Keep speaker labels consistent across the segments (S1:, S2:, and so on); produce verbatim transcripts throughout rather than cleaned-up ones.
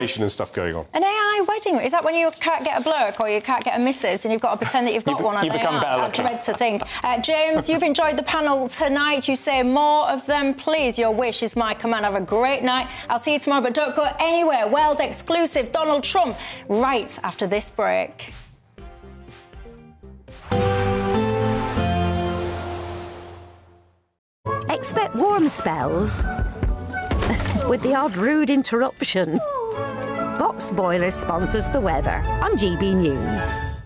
S1: and stuff going on.
S2: An A I wedding, is that when you can't get a bloke or you can't get a missus and you've got to pretend that you've got
S1: you,
S2: one?
S1: You become better.
S2: I dread to think. Uh, James, you've enjoyed the panel tonight. You say more of them, please. Your wish is my command. Have a great night. I'll see you tomorrow, but don't go anywhere. World exclusive, Donald Trump, right after this break.
S3: Expect warm spells with the odd rude interruption. Box Boilers sponsors the weather on G B News.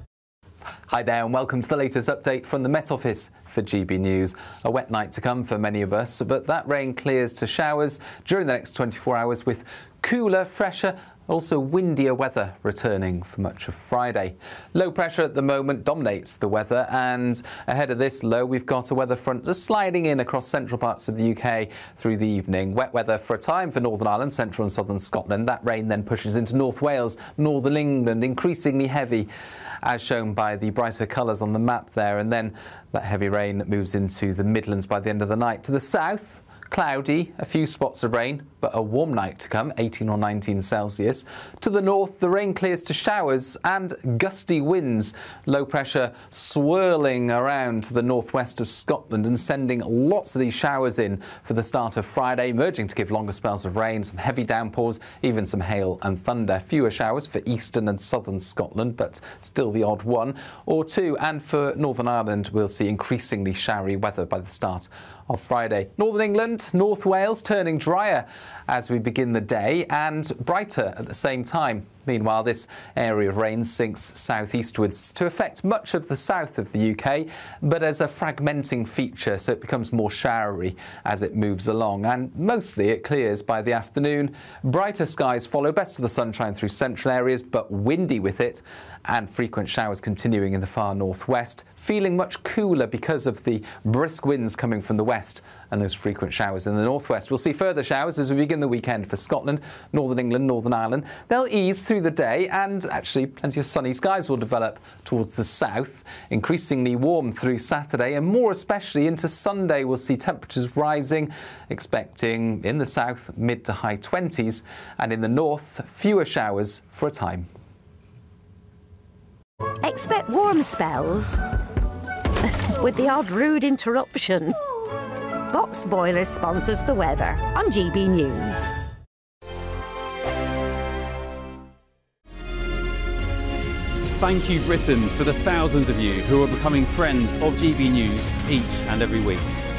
S4: Hi there and welcome to the latest update from the Met Office for G B News. A wet night to come for many of us, but that rain clears to showers during the next twenty-four hours with cooler, fresher, also windier weather returning for much of Friday. Low pressure at the moment dominates the weather, and ahead of this low we've got a weather front just sliding in across central parts of the U K through the evening. Wet weather for a time for Northern Ireland, central and southern Scotland. That rain then pushes into North Wales, northern England, increasingly heavy, as shown by the brighter colours on the map there, and then that heavy rain moves into the Midlands by the end of the night. To the south, cloudy, a few spots of rain, but a warm night to come, eighteen or nineteen Celsius. To the north, the rain clears to showers and gusty winds. Low pressure swirling around to the northwest of Scotland and sending lots of these showers in for the start of Friday, merging to give longer spells of rain, some heavy downpours, even some hail and thunder. Fewer showers for eastern and southern Scotland, but still the odd one or two. And for Northern Ireland, we'll see increasingly showery weather by the start of Friday. Northern England, North Wales turning drier as we begin the day and brighter at the same time. Meanwhile, this area of rain sinks southeastwards to affect much of the south of the U K, but as a fragmenting feature, so it becomes more showery as it moves along. And mostly it clears by the afternoon. Brighter skies follow, best of the sunshine through central areas, but windy with it, and frequent showers continuing in the far northwest. Feeling much cooler because of the brisk winds coming from the west and those frequent showers in the northwest. We'll see further showers as we begin the weekend for Scotland, Northern England, Northern Ireland. They'll ease through the day, and actually plenty of sunny skies will develop towards the south. Increasingly warm through Saturday, and more especially into Sunday we'll see temperatures rising, expecting in the south mid to high twenties, and in the north fewer showers for a time.
S3: Expect warm spells with the odd rude interruption. Box Boilers sponsors the weather on G B News.
S5: Thank you, Britain, for the thousands of you who are becoming friends of G B News each and every week.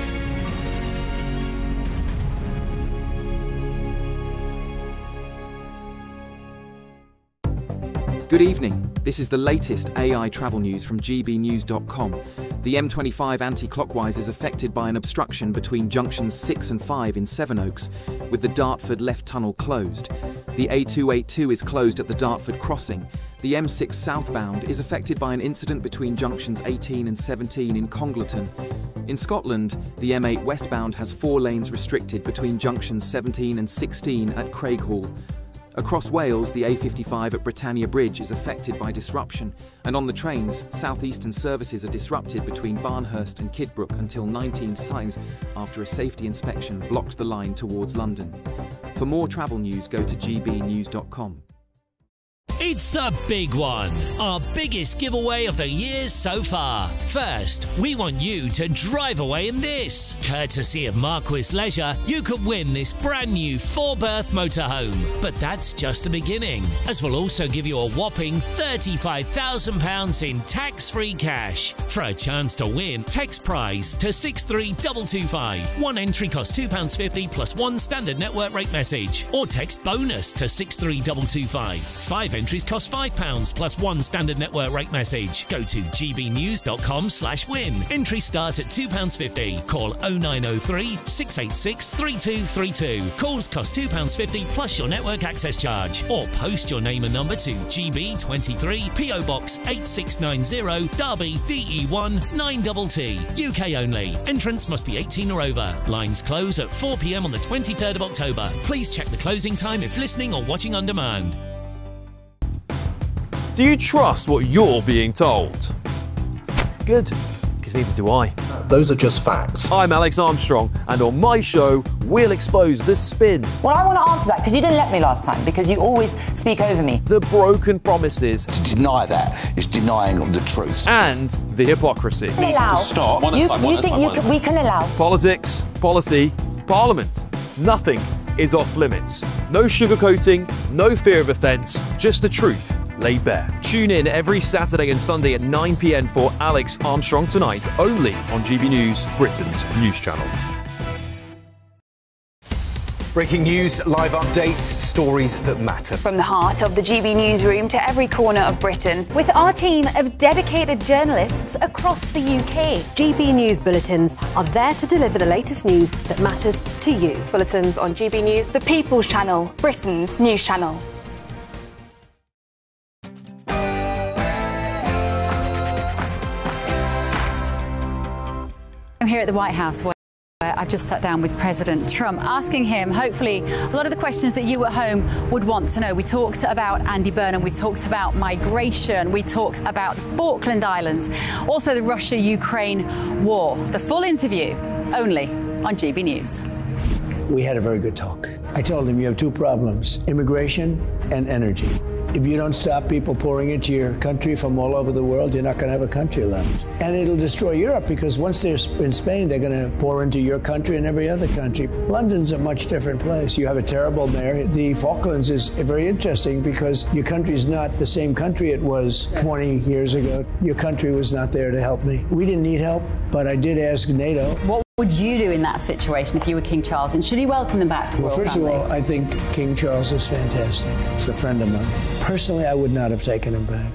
S6: Good evening. This is the latest A I travel news from G B news dot com. The M twenty-five anti-clockwise is affected by an obstruction between junctions six and five in Sevenoaks, with the Dartford left tunnel closed. The A two eighty-two is closed at the Dartford crossing. The M six southbound is affected by an incident between junctions eighteen and seventeen in Congleton. In Scotland, the M eight westbound has four lanes restricted between junctions seventeen and sixteen at Craighall. Across Wales, the A fifty-five at Britannia Bridge is affected by disruption, and on the trains, southeastern services are disrupted between Barnhurst and Kidbrooke until nineteen signs after a safety inspection blocked the line towards London. For more travel news, go to G B news dot com.
S7: It's the big one, our biggest giveaway of the year so far. First, we want you to drive away in this. Courtesy of Marquis Leisure, you could win this brand new four-berth motorhome. But that's just the beginning, as we'll also give you a whopping thirty-five thousand pounds in tax-free cash. For a chance to win, text prize to six three two two five. One entry costs two pounds fifty plus one standard network rate message. Or text bonus to six three two two five. Five entries cost five pounds plus one standard network rate message. Go to G B news dot com slash win. Entries start at two pounds fifty. Call oh nine oh three, six eight six, three two three two. Calls cost two pounds fifty plus your network access charge. Or post your name and number to G B twenty-three, P O Box eight six nine zero, Derby, D E one nine T T. U K only. Entrance must be eighteen or over. Lines close at four p m on the twenty-third of October. Please check the closing time if listening or watching on demand.
S8: Do you trust what you're being told? Good,
S1: because neither do I.
S8: Those are just facts.
S1: I'm Alex Armstrong, and on my show, we'll expose the spin.
S9: Well, I want to answer that because you didn't let me last time, because you always speak over me.
S1: The broken promises.
S10: To deny that is denying the truth.
S1: And the hypocrisy.
S9: Needs to
S10: stop.
S9: You, you think you can, we can allow?
S1: Politics, policy, parliament. Nothing is off limits. No sugarcoating, no fear of offence, just the truth laid bare. Tune in every Saturday and Sunday at nine p m for Alex Armstrong Tonight, only on G B News, Britain's news channel.
S8: Breaking news, live updates, stories that matter.
S11: From the heart of the G B newsroom to every corner of Britain, with our team of dedicated journalists across the U K.
S12: G B News bulletins are there to deliver the latest news that matters to you. Bulletins on G B News,
S11: the People's Channel, Britain's news channel.
S13: I'm here at the White House where I've just sat down with President Trump, asking him, hopefully, a lot of the questions that you at home would want to know. We talked about Andy Burnham, we talked about migration, we talked about the Falkland Islands, also the Russia-Ukraine war. The full interview only on G B News.
S14: We had a very good talk. I told him you have two problems, immigration and energy. If you don't stop people pouring into your country from all over the world, you're not going to have a country left. And it'll destroy Europe, because once they're in Spain, they're going to pour into your country and every other country. London's a much different place. You have a terrible mayor. The Falklands is very interesting because your country's not the same country it was twenty years ago. Your country was not there to help me. We didn't need help, but I did ask NATO.
S13: What would you do in that situation if you were King Charles? And should he welcome them back to the
S14: well,
S13: royal
S14: first
S13: family?
S14: of all, I think King Charles is fantastic. He's a friend of mine. Personally, I would not have taken him back.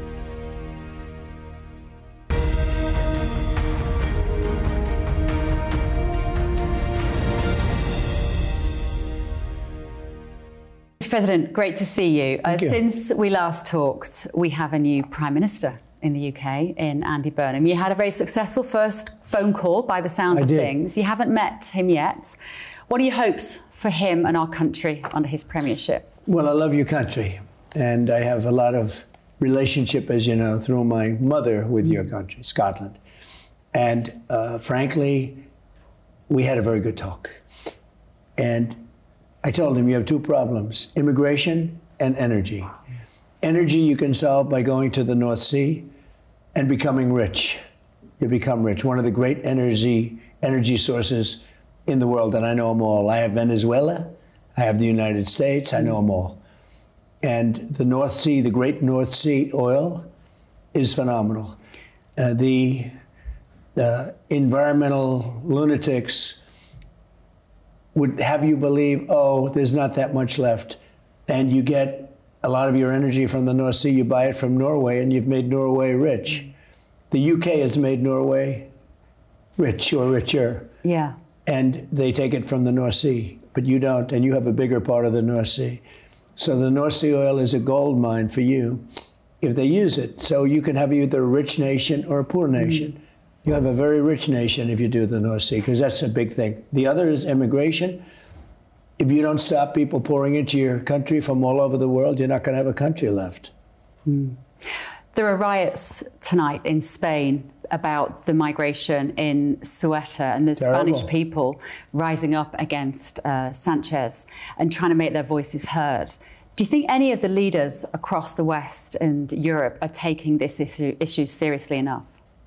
S13: President, great to see you. Uh,
S14: you.
S13: Since we last talked, we have a new Prime Minister in the U K, in Andy Burnham. You had a very successful first phone call by the sounds
S14: I
S13: of
S14: did.
S13: things. You haven't met him yet. What are your hopes for him and our country under his premiership?
S14: Well, I love your country, and I have a lot of relationship, as you know, through my mother with your country, Scotland. And uh, frankly, we had a very good talk. And I told him you have two problems, immigration and energy. Energy you can solve by going to the North Sea and becoming rich. You become rich. One of the great energy energy sources in the world, and I know them all. I have Venezuela, I have the United States, I know them all. And the North Sea, the great North Sea oil is phenomenal. Uh, the uh, environmental lunatics would have you believe, oh, there's not that much left. And you get a lot of your energy from the North Sea, you buy it from Norway, and you've made Norway rich. The U K has made Norway rich or richer.
S13: Yeah.
S14: And they take it from the North Sea, but you don't, and you have a bigger part of the North Sea. So the North Sea oil is a gold mine for you if they use it. So you can have either a rich nation or a poor nation. Mm. You have a very rich nation if you do the North Sea, because that's a big thing. The other is immigration. If you don't stop people pouring into your country from all over the world, you're not going to have a country left.
S13: Mm. There are riots tonight in Spain about the migration in Ceuta and the
S14: Terrible.
S13: Spanish people rising up against uh, Sanchez and trying to make their voices heard. Do you think any of the leaders across the West and Europe are taking this issue, issue seriously enough?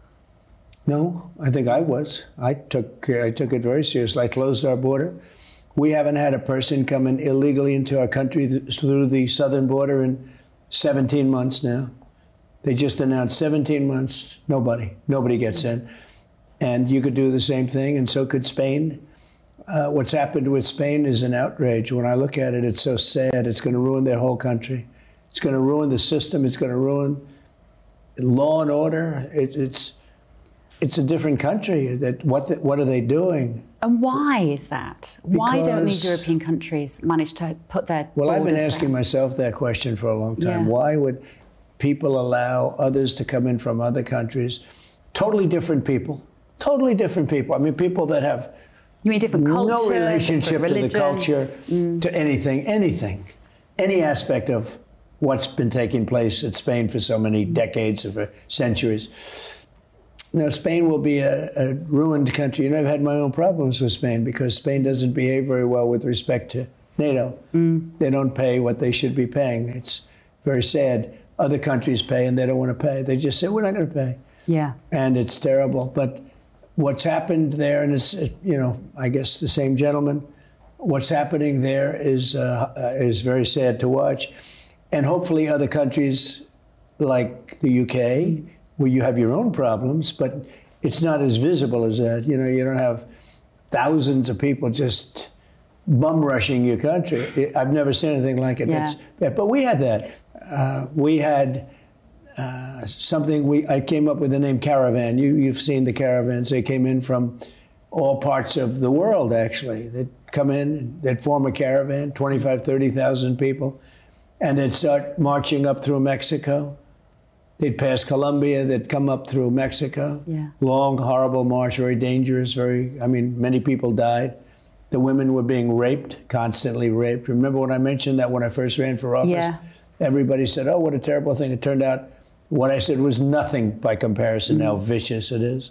S14: No, I think I was. I took, uh, I took it very seriously. I closed our border. We haven't had a person come in illegally into our country th- through the southern border in seventeen months now. They just announced seventeen months, nobody, nobody gets in. And you could do the same thing, and so could Spain. Uh, what's happened with Spain is an outrage. When I look at it, it's so sad. It's going to ruin their whole country. It's going to ruin the system. It's going to ruin law and order. It, it's it's a different country. That what the, what are they doing?
S13: And why is that?
S14: Because,
S13: why don't these European countries manage to put their
S14: Well, I've been
S13: borders
S14: asking
S13: down?
S14: myself that question for a long time.
S13: Yeah.
S14: Why would people allow others to come in from other countries? Totally different people. Totally different people. I mean, people that have
S13: you mean different culture,
S14: no relationship
S13: different
S14: to the
S13: religion.
S14: culture,
S13: Mm.
S14: to anything, anything, any aspect of what's been taking place in Spain for so many decades or for centuries. No, Spain will be a, a ruined country. You know, I've had my own problems with Spain because Spain doesn't behave very well with respect to NATO. Mm. They don't pay what they should be paying. It's very sad. Other countries pay and they don't want to pay. They just say, we're not going to pay.
S13: Yeah.
S14: And it's terrible. But what's happened there, and it's, you know, I guess the same gentleman, what's happening there is uh, is very sad to watch. And hopefully other countries like the U K, where you have your own problems, but it's not as visible as that. You know, you don't have thousands of people just bum rushing your country. I've never seen anything like it.
S13: Yeah.
S14: That's, but we had that. Uh, we had uh, something, we I came up with the name Caravan. You, you've seen the caravans. They came in from all parts of the world, actually. They'd come in, they'd form a caravan, twenty-five, thirty thousand people, and they'd start marching up through Mexico. They'd pass Colombia, they'd come up through Mexico.
S13: Yeah.
S14: Long, horrible march, very dangerous, very, I mean, many people died. The women were being raped, constantly raped. Remember when I mentioned that when I first ran for office?
S13: Yeah.
S14: Everybody said, oh, what a terrible thing. It turned out what I said was nothing by comparison, mm-hmm. how vicious it is.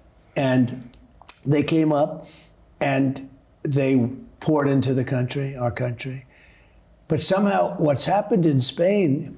S14: And they came up and they poured into the country, our country. But somehow what's happened in Spain,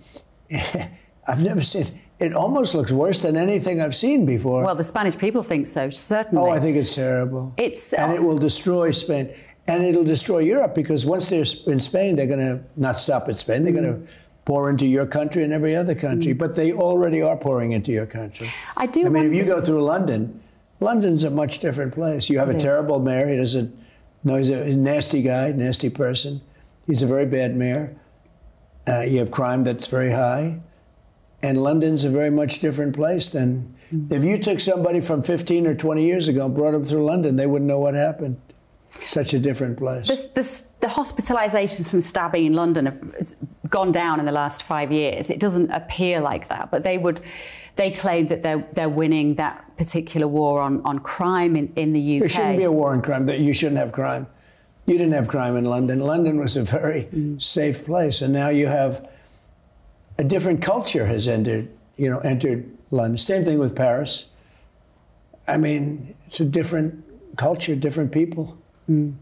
S14: I've never seen, it almost looks worse than anything I've seen before.
S13: Well, the Spanish people think so, certainly.
S14: Oh, I think it's terrible.
S13: It's,
S14: and
S13: uh,
S14: it will destroy Spain. And it'll destroy Europe because once they're in Spain, they're going to not stop at Spain. They're mm. going to pour into your country and every other country. Mm. But they already are pouring into your country.
S13: I do
S14: I mean,
S13: wonder...
S14: if you go through London, London's a much different place. You have
S13: it
S14: a
S13: is.
S14: terrible mayor. He doesn't know, he's a nasty guy, nasty person. He's a very bad mayor. Uh, you have crime that's very high. And London's a very much different place than... Mm. If you took somebody from fifteen or twenty years ago and brought them through London, they wouldn't know what happened. Such a different place.
S13: This, this, the hospitalisations from stabbing in London have gone down in the last five years. It doesn't appear like that, but they would... They claim that they're, they're winning that particular war on, on crime in, in the U K.
S14: There shouldn't be a war on crime. That you shouldn't have crime. You didn't have crime in London. London was a very mm. safe place, and now you have a different culture has entered, you know, entered London. Same thing with Paris. I mean, it's a different culture, different people.
S13: Mm.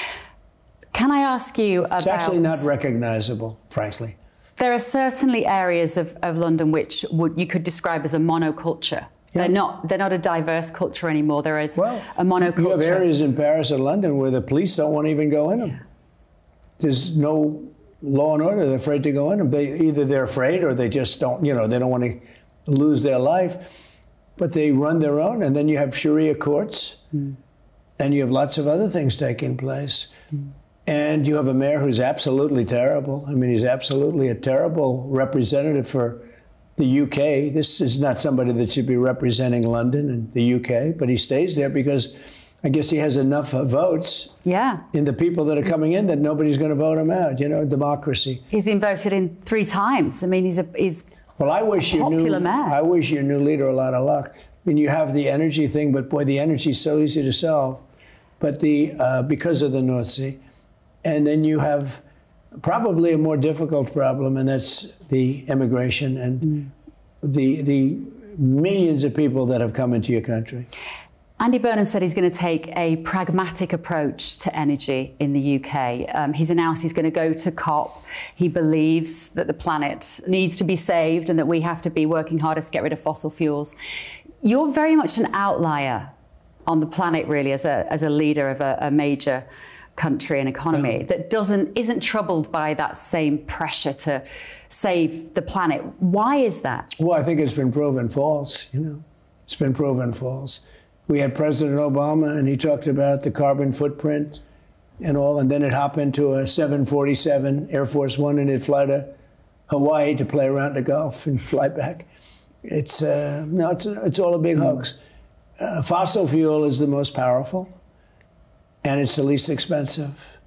S13: Can I ask you about...
S14: It's actually not recognizable, frankly.
S13: There are certainly areas of, of London which would, you could describe as a monoculture. Yeah. They're not they're not a diverse culture anymore. There is
S14: well,
S13: a monoculture.
S14: You have areas in Paris and London where the police don't want to even go in them. Yeah. There's no law and order. They're afraid to go in them. They either they're afraid or they just don't, you know, they don't want to lose their life. But they run their own, and then you have Sharia courts, mm. and you have lots of other things taking place. Mm. And you have a mayor who's absolutely terrible. I mean, he's absolutely a terrible representative for the U K. This is not somebody that should be representing London and the U K, but he stays there because I guess he has enough votes
S13: yeah.
S14: in the people that are coming in that nobody's going to vote him out. You know, democracy.
S13: He's been voted in three times. I mean, he's a he's
S14: well. I wish you knew.
S13: Mayor.
S14: I wish your new leader a lot of luck. I mean, you have the energy thing, but boy, the energy's so easy to solve. But the uh, because of the North Sea. And then you have probably a more difficult problem, and that's the immigration and mm. the the millions of people that have come into your country.
S13: Andy Burnham said he's going to take a pragmatic approach to energy in the U K. Um, he's announced he's going to go to COP. He believes that the planet needs to be saved and that we have to be working harder to get rid of fossil fuels. You're very much an outlier on the planet, really, as a, as a leader of a, a major country and economy yeah. that doesn't isn't troubled by that same pressure to save the planet. Why is that?
S14: Well, I think it's been proven false, you know. It's been proven false. We had President Obama, and he talked about the carbon footprint and all, and then it'd hop into a seven forty-seven Air Force One, and it'd fly to Hawaii to play around the Gulf and fly back. It's, uh, no, it's, it's all a big mm. hoax. Uh, fossil fuel is the most powerful. And it's the least expensive.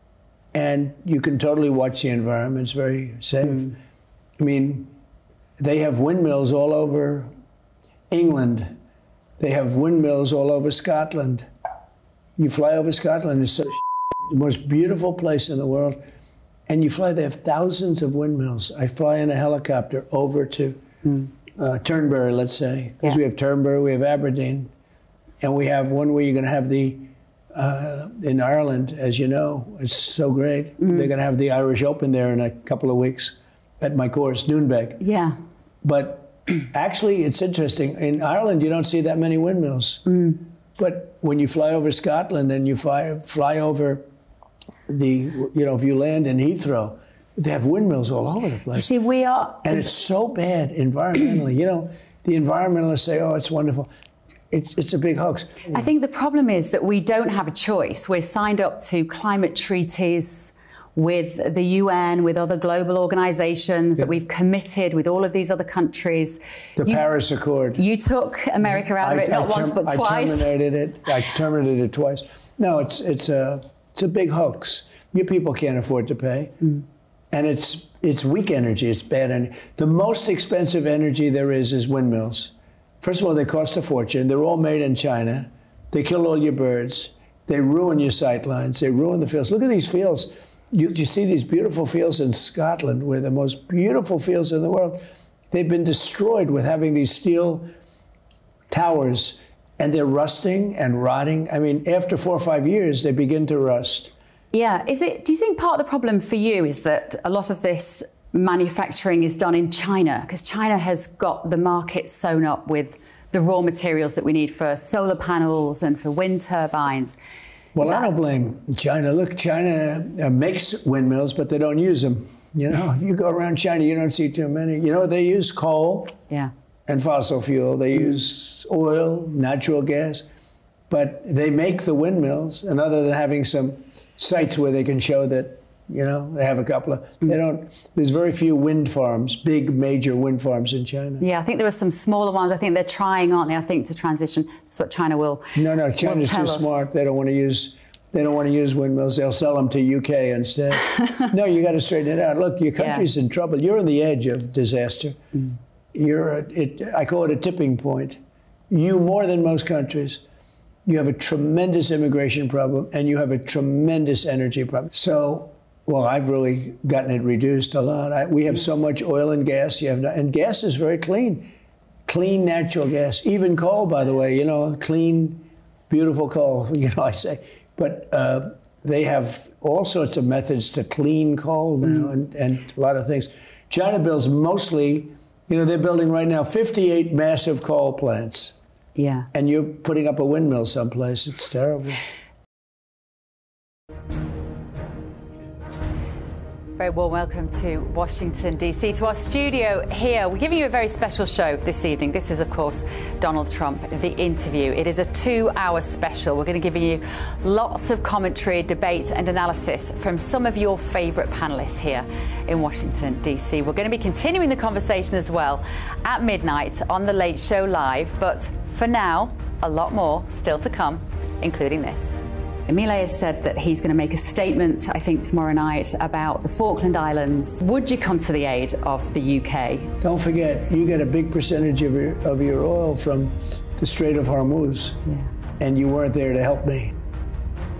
S14: And you can totally watch the environment. It's very safe. Mm. I mean, they have windmills all over England. They have windmills all over Scotland. You fly over Scotland, it's so the most beautiful place in the world. And you fly, they have thousands of windmills. I fly in a helicopter over to mm. uh, Turnberry, let's say, because
S13: Yeah.
S14: we have Turnberry, we have Aberdeen, and we have one where you're going to have the, uh, in Ireland, as you know, it's so great.
S13: Mm.
S14: They're going to have the Irish Open there in a couple of weeks at my course, Doonbeg.
S13: Yeah.
S14: But actually, it's interesting. In Ireland, you don't see that many windmills.
S13: Mm.
S14: But when you fly over Scotland and you fly, fly over the, you know, if you land in Heathrow, they have windmills all over the place.
S13: You see, we are...
S14: And it's so bad environmentally. You know, the environmentalists say, oh, it's wonderful. It's, it's a big hoax.
S13: I think the problem is that we don't have a choice. We're signed up to climate treaties with the U N, with other global organizations yeah. that we've committed with all of these other countries.
S14: The
S13: you,
S14: Paris Accord.
S13: You took America out of
S14: I,
S13: it, not
S14: I
S13: once, but
S14: I
S13: twice.
S14: I terminated it. I terminated it twice. No, it's, it's, a, it's a big hoax. You people can't afford to pay. Mm. And it's, it's weak energy. It's bad energy. The most expensive energy there is is windmills. First of all, they cost a fortune. They're all made in China. They kill all your birds. They ruin your sight lines. They ruin the fields. Look at these fields. You, you see these beautiful fields in Scotland, where the most beautiful fields in the world. They've been destroyed with having these steel towers, and they're rusting and rotting. I mean, after four or five years, they begin to rust.
S13: Yeah. Is it? Do you think part of the problem for you is that a lot of this manufacturing is done in China? Because China has got the market sewn up with the raw materials that we need for solar panels and for wind turbines.
S14: Well, I don't blame China. Look, China uh, makes windmills, but they don't use them. You know, if you go around China, you don't see too many. You know, they use coal
S13: yeah.
S14: and fossil fuel. They use oil, natural gas, but they make the windmills. And other than having some sites where they can show that, you know, they have a couple of, they don't, there's very few wind farms, big major wind farms in China.
S13: Yeah, I think there are some smaller ones. I think they're trying, aren't they, I think, to transition. That's what China will
S14: No, no, China's too
S13: us.
S14: smart. They don't want to use, they don't want to use windmills. They'll sell them to U K instead. No, you got to straighten it out. Look, your country's yeah. in trouble. You're on the edge of disaster. Mm. You're, a, it, I call it a tipping point. You, more than most countries, you have a tremendous immigration problem and you have a tremendous energy problem. So, well, I've really gotten it reduced a lot. I, we have so much oil and gas. You have, no, and gas is very clean, clean natural gas. Even coal, by the way. You know, clean, beautiful coal. You know, I say, but uh, they have all sorts of methods to clean coal now, mm. and, and a lot of things. China builds mostly. You know, they're building right now fifty-eight massive coal plants.
S13: Yeah.
S14: And you're putting up a windmill someplace. It's terrible.
S13: Very warm welcome to Washington, D C, to our studio here. We're giving you a very special show this evening. This is, of course, Donald Trump, The Interview. It is a two-hour special. We're going to give you lots of commentary, debate and analysis from some of your favourite panellists here in Washington, D C. We're going to be continuing the conversation as well at midnight on The Late Show Live. But for now, a lot more still to come, including this. Milei has said that he's going to make a statement, I think, tomorrow night about the Falkland Islands. Would you come to the aid of the U K?
S14: Don't forget, you get a big percentage of your, of your oil from the Strait of Hormuz,
S13: yeah.
S14: and you weren't there to help me.